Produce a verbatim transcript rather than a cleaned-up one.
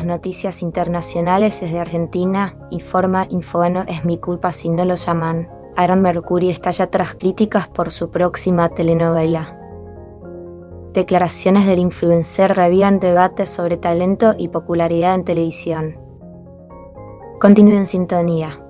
noticias internacionales desde Argentina, informa Infobae Es mi culpa si no lo llaman. Aaron Mercuri estalla tras críticas por su próxima telenovela. Declaraciones del influencer reavivan debates sobre talento y popularidad en televisión. Continúe en sintonía.